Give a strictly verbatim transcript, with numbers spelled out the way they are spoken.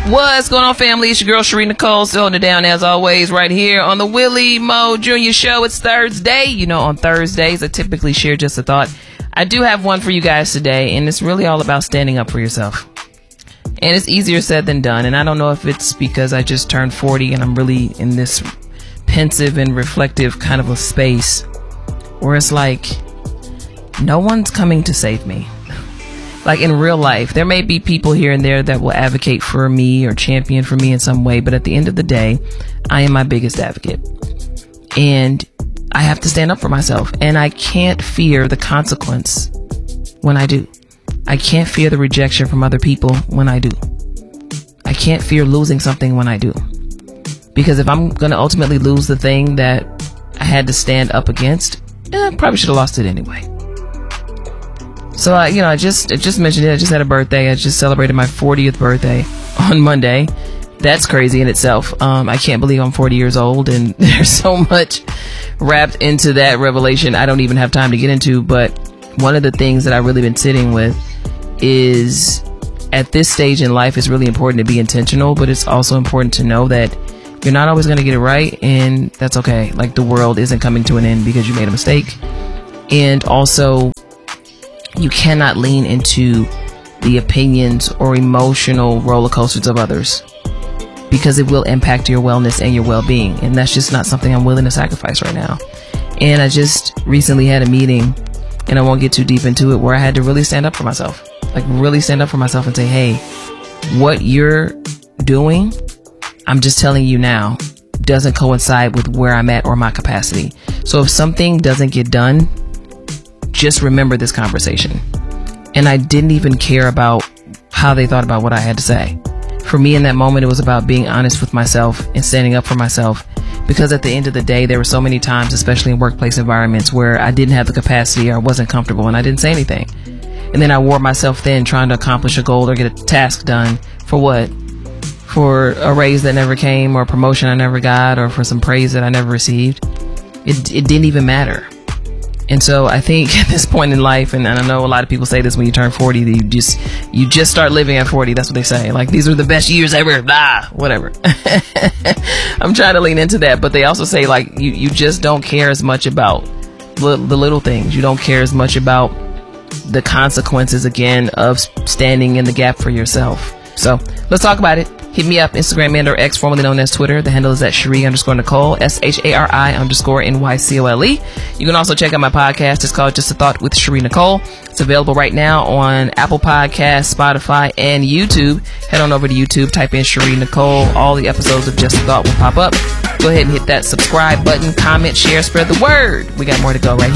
What's going on, family? It's your girl, Sheree Nicole, still holding it down as always right here on the Willie Mo Junior Show. It's Thursday. You know, on Thursdays, I typically share just a thought. I do have one for you guys today, and it's really all about standing up for yourself. And it's easier said than done. And I don't know if it's because I just turned forty and I'm really in this pensive and reflective kind of a space where it's like, no one's coming to save me. Like in real life, there may be people here and there that will advocate for me or champion for me in some way. But at the end of the day, I am my biggest advocate. And I have to stand up for myself. And I can't fear the consequence when I do. I can't fear the rejection from other people when I do. I can't fear losing something when I do. Because if I'm going to ultimately lose the thing that I had to stand up against, eh, I probably should have lost it anyway. So, uh, you know, I just I just mentioned it. I just had a birthday. I just celebrated my fortieth birthday on Monday. That's crazy in itself. Um, I can't believe I'm forty years old, and there's so much wrapped into that revelation I don't even have time to get into. But one of the things that I've really been sitting with is at this stage in life, it's really important to be intentional, but it's also important to know that you're not always going to get it right, and that's okay. Like, the world isn't coming to an end because you made a mistake. And also, you cannot lean into the opinions or emotional roller coasters of others, because it will impact your wellness and your well-being. And that's just not something I'm willing to sacrifice right now. And I just recently had a meeting, and I won't get too deep into it, where I had to really stand up for myself. Like, really stand up for myself and say, hey, what you're doing, I'm just telling you now, doesn't coincide with where I'm at or my capacity. So if something doesn't get done, just remember this conversation. And I didn't even care about how they thought about what I had to say. For me in that moment, it was about being honest with myself and standing up for myself. Because at the end of the day, there were so many times, especially in workplace environments, where I didn't have the capacity or I wasn't comfortable and I didn't say anything. And then I wore myself thin trying to accomplish a goal or get a task done. For what? For a raise that never came, or a promotion I never got, or for some praise that I never received. It, it didn't even matter. And so I think at this point in life, and, and I know a lot of people say this when you turn forty, that you just you just start living at forty. That's what they say. Like, these are the best years ever. Blah, whatever. I'm trying to lean into that. But they also say, like, you, you just don't care as much about the, the little things. You don't care as much about the consequences, again, of standing in the gap for yourself. So let's talk about it. Hit me up, Instagram and or X, formerly known as Twitter. The handle is at Sheree underscore Nicole, S H A R I underscore N Y C O L E. You can also check out my podcast. It's called Just a Thought with Sheree Nicole. It's available right now on Apple Podcasts, Spotify, and YouTube. Head on over to YouTube, type in Sheree Nicole. All the episodes of Just a Thought will pop up. Go ahead and hit that subscribe button, comment, share, spread the word. We got more to go right here.